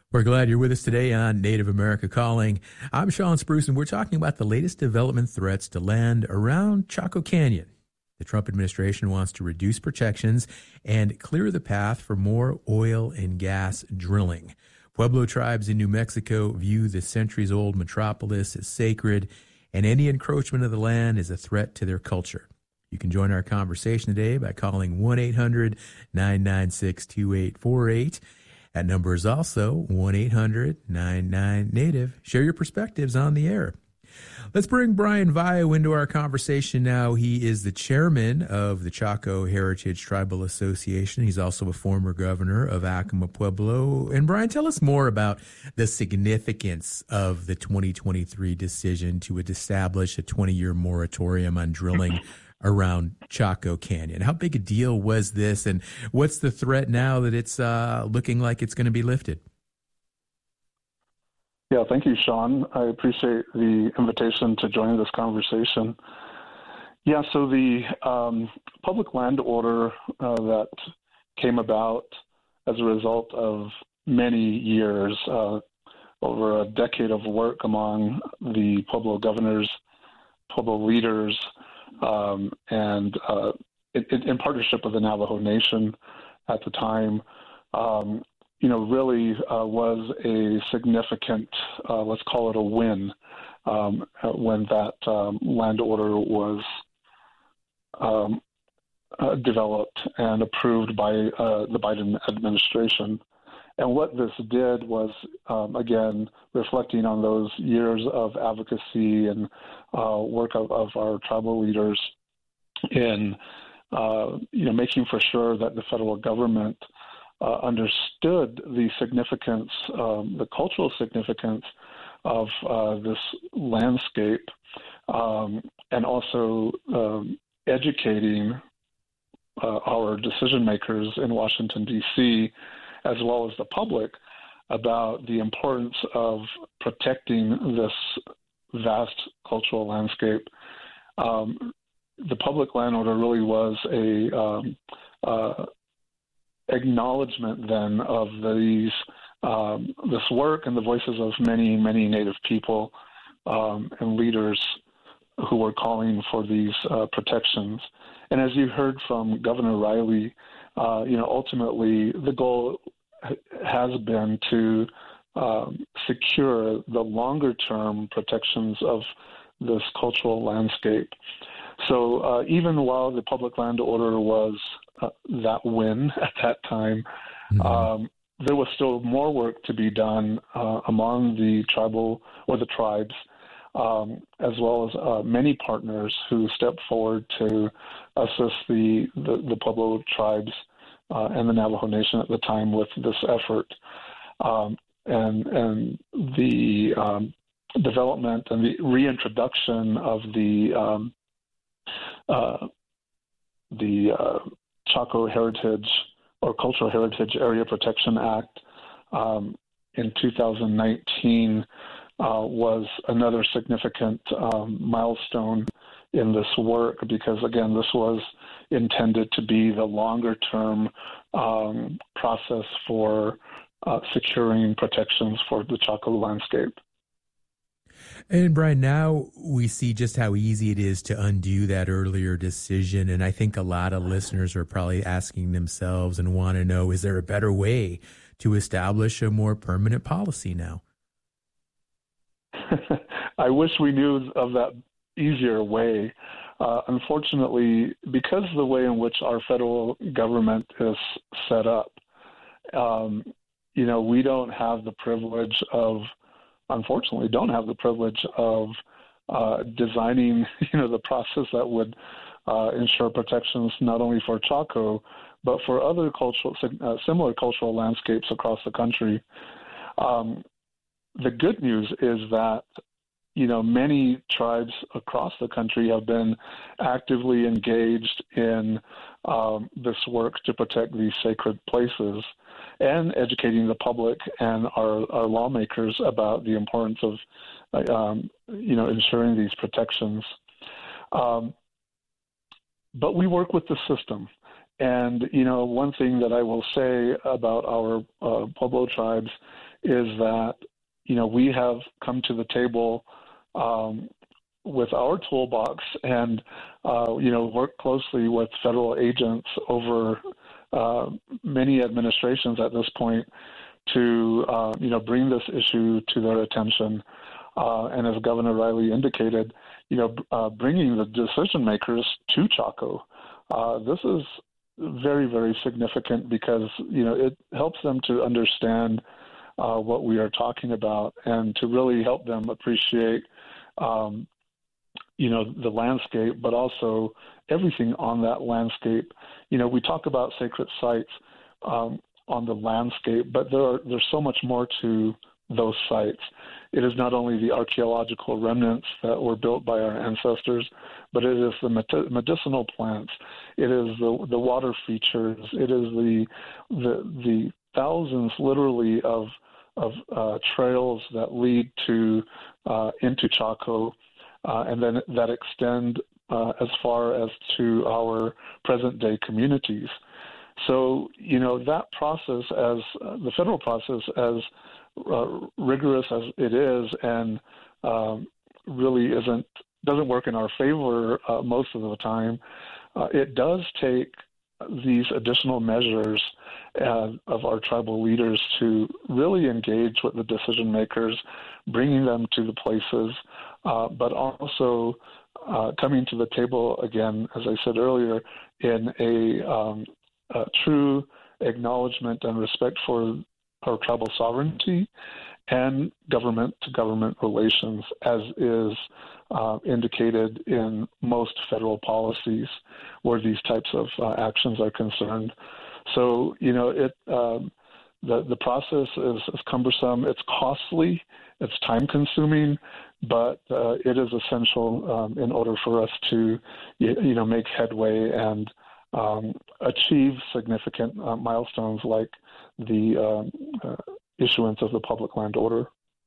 We're glad you're with us today on Native America Calling. I'm Sean Spruce, and we're talking about the latest development threats to land around Chaco Canyon. The Trump administration wants to reduce protections and clear the path for more oil and gas drilling. Pueblo tribes in New Mexico view the centuries-old metropolis as sacred, and any encroachment of the land is a threat to their culture. You can join our conversation today by calling 1-800-996-2848. That number is also 1-800-99-NATIVE. Share your perspectives on the air. Let's bring Brian Vio into our conversation now. He is the chairman of the Chaco Heritage Tribal Association. He's also a former governor of Acoma Pueblo. And Brian, tell us more about the significance of the 2023 decision to establish a 20-year moratorium on drilling around Chaco Canyon. How big a deal was this, and what's the threat now that it's looking like it's going to be lifted? Yeah, thank you, Sean. I appreciate the invitation to join this conversation. Yeah, so the public land order that came about as a result of many years, over a decade of work among the Pueblo governors, Pueblo leaders, and in partnership with the Navajo Nation at the time, really was a significant, let's call it a win, when that land order was developed and approved by the Biden administration. And what this did was, again, reflecting on those years of advocacy and work of our tribal leaders in, making for sure that the federal government understood the significance, the cultural significance of this landscape, and also educating our decision makers in Washington, D.C., as well as the public, about the importance of protecting this vast cultural landscape. The public land order really was a acknowledgement then of this work and the voices of many, many Native people and leaders who were calling for these protections. And as you heard from Governor Riley, ultimately the goal has been to secure the longer-term protections of this cultural landscape. So even while the public land order was that win at that time, there was still more work to be done among the tribal or the tribes, as well as many partners who stepped forward to assist the Pueblo tribes and the Navajo Nation at the time with this effort. And the development and the reintroduction of the Chaco Heritage or Cultural Heritage Area Protection Act in 2019 was another significant milestone in this work, because again, this was intended to be the longer-term process for securing protections for the Chaco landscape. And Brian, now we see just how easy it is to undo that earlier decision. And I think a lot of listeners are probably asking themselves and want to know, is there a better way to establish a more permanent policy now? I wish we knew of that easier way. Unfortunately, because of the way in which our federal government is set up, we don't have the privilege of designing, the process that would ensure protections not only for Chaco, but for other similar cultural landscapes across the country. The good news is that, many tribes across the country have been actively engaged in this work to protect these sacred places, and educating the public and our lawmakers about the importance of, ensuring these protections. But we work with the system. And, one thing that I will say about our Pueblo tribes is that, we have come to the table with our toolbox and, work closely with federal agents over many administrations at this point to, bring this issue to their attention. And as Governor Riley indicated, bringing the decision makers to Chaco. This is very, very significant because, it helps them to understand what we are talking about and to really help them appreciate, the landscape, but also everything on that landscape. We talk about sacred sites on the landscape, but there's so much more to those sites. It is not only the archaeological remnants that were built by our ancestors, but it is the medicinal plants. It is the water features. It is the thousands, literally, of trails that lead to into Chaco, and then that extend as far as to our present-day communities. So, that process, as the federal process, as rigorous as it is, and really doesn't work in our favor most of the time, it does take these additional measures of our tribal leaders to really engage with the decision makers, bringing them to the places, but also coming to the table again, as I said earlier, in a true acknowledgement and respect for our tribal sovereignty and government-to-government relations, as is indicated in most federal policies where these types of actions are concerned. So, the process is cumbersome, it's costly, it's time-consuming, but it is essential in order for us to, make headway and achieve significant milestones like the issuance of the public land order.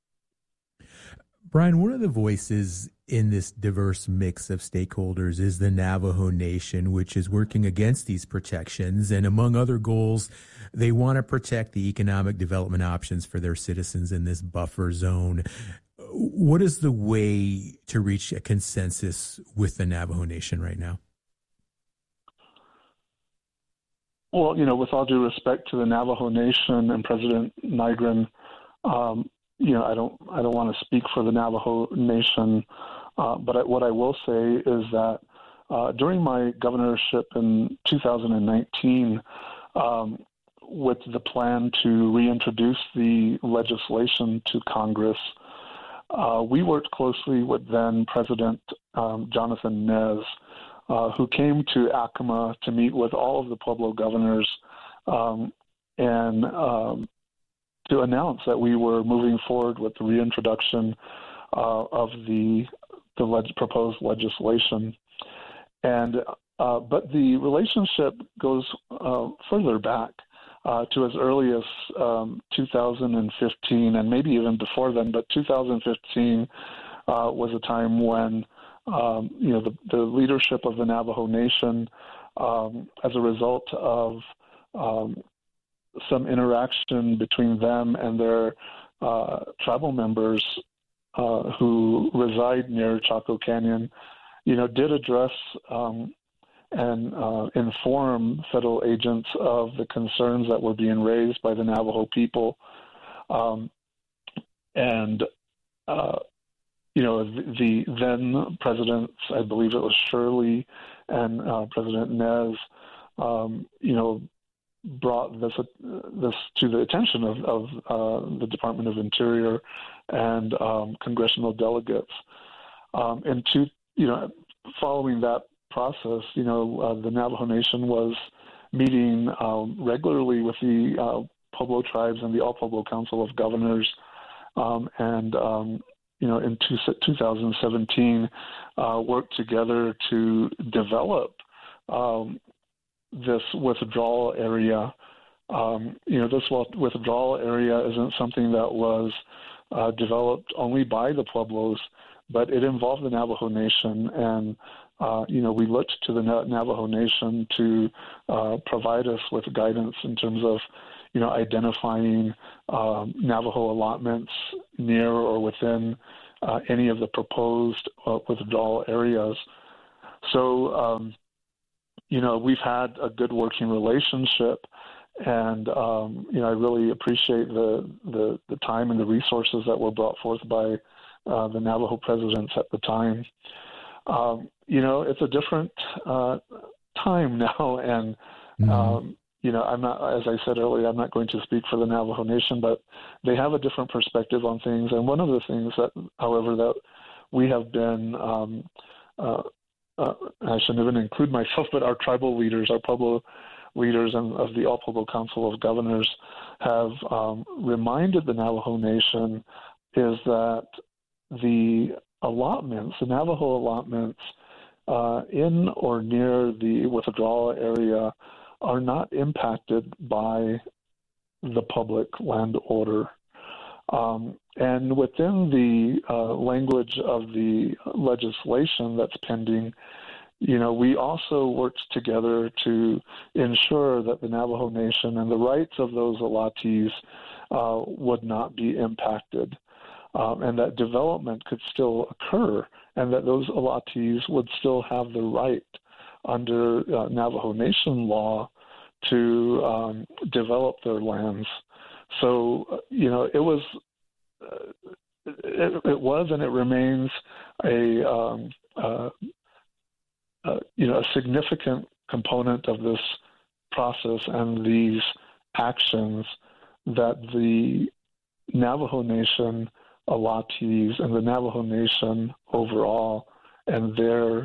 Brian, one of the voices in this diverse mix of stakeholders is the Navajo Nation, which is working against these protections. And among other goals, they want to protect the economic development options for their citizens in this buffer zone. What is the way to reach a consensus with the Navajo Nation right now? Well, with all due respect to the Navajo Nation and President Nygren, I don't want to speak for the Navajo Nation, but what I will say is that during my governorship in 2019, with the plan to reintroduce the legislation to Congress, we worked closely with then President Jonathan Nez, who came to Acoma to meet with all of the Pueblo governors and to announce that we were moving forward with the reintroduction of the proposed legislation. And but the relationship goes further back to as early as 2015, and maybe even before then. But 2015 was a time when the leadership of the Navajo Nation, as a result of some interaction between them and their tribal members who reside near Chaco Canyon, did address and inform federal agents of the concerns that were being raised by the Navajo people. The then presidents, I believe it was Shirley and President Nez, brought this to the attention of the Department of Interior and congressional delegates. Following that process, the Navajo Nation was meeting regularly with the Pueblo tribes and the All Pueblo Council of Governors, in 2017, worked together to develop this withdrawal area. This withdrawal area isn't something that was developed only by the Pueblos, but it involved the Navajo Nation, and we looked to the Navajo Nation to provide us with guidance in terms of, identifying Navajo allotments near or within any of the proposed withdrawal areas. So, we've had a good working relationship, and I really appreciate the time and the resources that were brought forth by the Navajo presidents at the time. It's a different time now, and I'm not, as I said earlier, I'm not going to speak for the Navajo Nation, but they have a different perspective on things. And one of the things that, however, that we have been, I shouldn't even include myself, but our tribal leaders, our Pueblo leaders and of the All Pueblo Council of Governors have reminded the Navajo Nation is that the Navajo allotments in or near the withdrawal area are not impacted by the public land order. And within the language of the legislation that's pending, we also worked together to ensure that the Navajo Nation and the rights of those allottees would not be impacted, and that development could still occur, and that those allottees would still have the right under Navajo Nation law to develop their lands. So, it was and it remains a significant component of this process and these actions that the Navajo Nation allottees and the Navajo Nation overall and their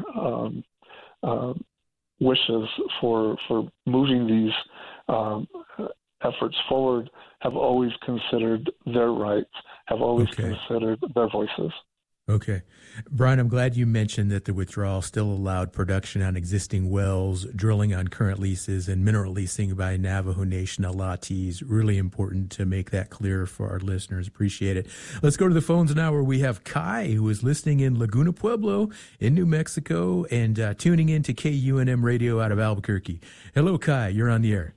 wishes for moving these efforts forward have always considered their rights, have always considered their voices. Okay. Brian, I'm glad you mentioned that the withdrawal still allowed production on existing wells, drilling on current leases, and mineral leasing by Navajo Nation allottees. Really important to make that clear for our listeners. Appreciate it. Let's go to the phones now where we have Kai, who is listening in Laguna Pueblo in New Mexico and tuning in to KUNM Radio out of Albuquerque. Hello, Kai. You're on the air.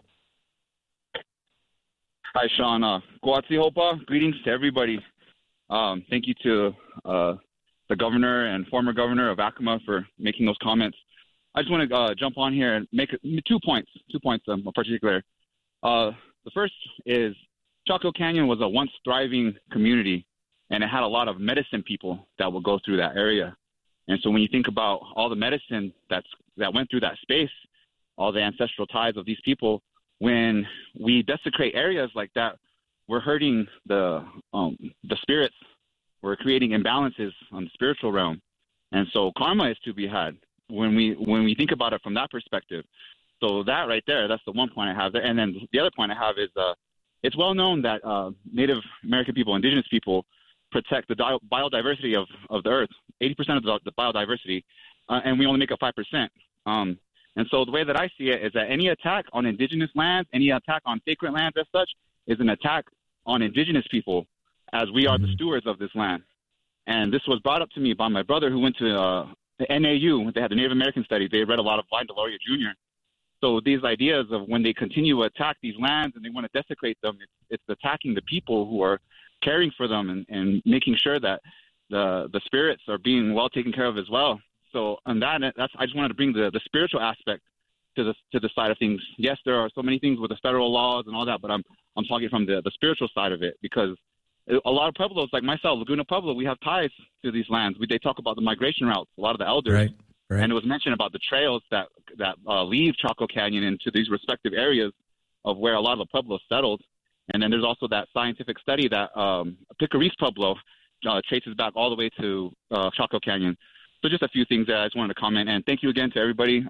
Hi, Sean. Guatsi Hopa. Greetings to everybody. Thank you to the governor and former governor of Acoma for making those comments. I just want to jump on here and make 2 points in particular. The first is Chaco Canyon was a once thriving community, and it had a lot of medicine people that would go through that area. And so when you think about all the medicine that went through that space, all the ancestral ties of these people, when we desecrate areas like that, we're hurting the spirits. We're creating imbalances on the spiritual realm, and so karma is to be had when we think about it from that perspective. So that right there, that's the one point I have there. And then the other point I have is it's well known that Native American people, indigenous people, protect the biodiversity of the earth, 80% of the biodiversity, and we only make up 5%. And so the way that I see it is that any attack on indigenous lands, any attack on sacred lands as such, is an attack on indigenous people, as we are the stewards of this land. And this was brought up to me by my brother who went to the NAU. They had the Native American studies. They read a lot of Vine Deloria Jr. So these ideas of when they continue to attack these lands and they want to desecrate them, it's attacking the people who are caring for them and making sure that the spirits are being well taken care of as well. So on that, I just wanted to bring the spiritual aspect to the side of things. Yes, there are so many things with the federal laws and all that, but I'm talking from the spiritual side of it, because a lot of Pueblos, like myself, Laguna Pueblo, we have ties to these lands. They talk about the migration routes, a lot of the elders. Right. And it was mentioned about the trails that leave Chaco Canyon into these respective areas of where a lot of the Pueblos settled. And then there's also that scientific study that Picaris Pueblo traces back all the way to Chaco Canyon. So just a few things that I just wanted to comment. And thank you again to everybody.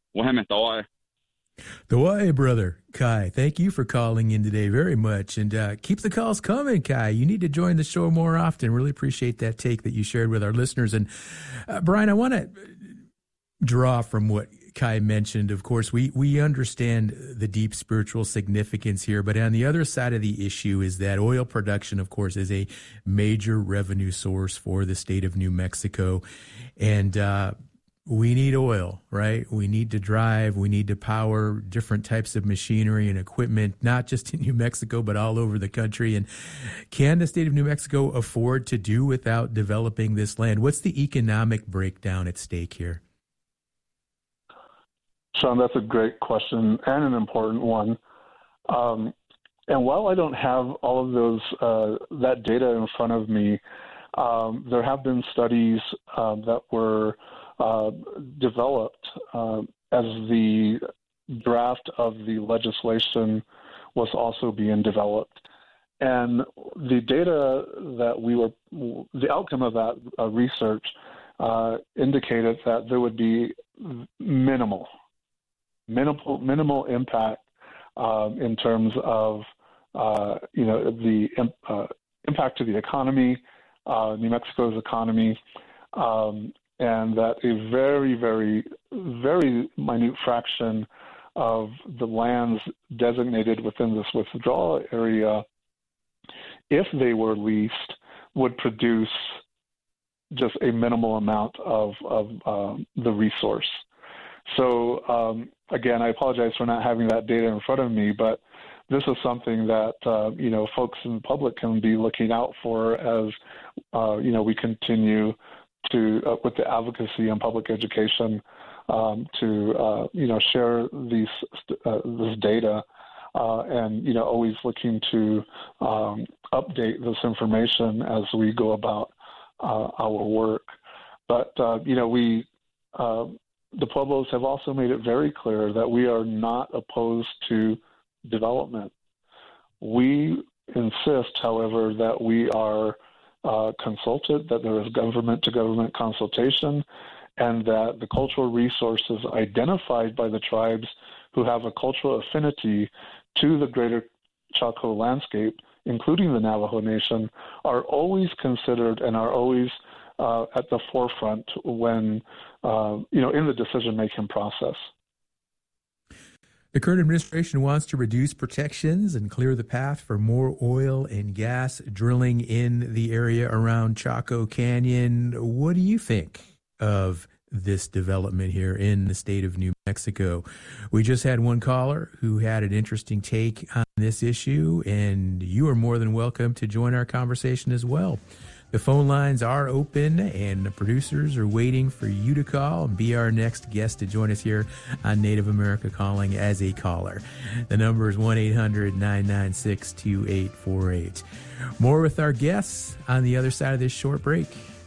The way, brother Kai, thank you for calling in today very much, and keep the calls coming, Kai. You need to join the show more often. Really appreciate that take that you shared with our listeners. And Brian, I want to draw from what Kai mentioned. Of course, we understand the deep spiritual significance here, but on the other side of the issue is that oil production, of course, is a major revenue source for the state of New Mexico, and we need oil, right? We need to drive. We need to power different types of machinery and equipment, not just in New Mexico, but all over the country. And can the state of New Mexico afford to do without developing this land? What's the economic breakdown at stake here? Sean, that's a great question and an important one. And while I don't have all of those that data in front of me, there have been studies that were developed as the draft of the legislation was also being developed. And the data that the outcome of that research indicated that there would be minimal impact in terms of the impact to the economy, New Mexico's economy, and that a very, very, very minute fraction of the lands designated within this withdrawal area, if they were leased, would produce just a minimal amount of the resource. So, again, I apologize for not having that data in front of me, but this is something that, folks in the public can be looking out for as, we continue to, with the advocacy and public education, to, share this data and, always looking to update this information as we go about our work. But, the Pueblos have also made it very clear that we are not opposed to development. We insist, however, that we are consulted, that there is government-to-government consultation, and that the cultural resources identified by the tribes who have a cultural affinity to the greater Chaco landscape, including the Navajo Nation, are always considered and are always at the forefront when, in the decision-making process. The current administration wants to reduce protections and clear the path for more oil and gas drilling in the area around Chaco Canyon. What do you think of this development here in the state of New Mexico? We just had one caller who had an interesting take on this issue, and you are more than welcome to join our conversation as well. The phone lines are open, and the producers are waiting for you to call and be our next guest to join us here on Native America Calling as a caller. The number is 1-800-996-2848. More with our guests on the other side of this short break.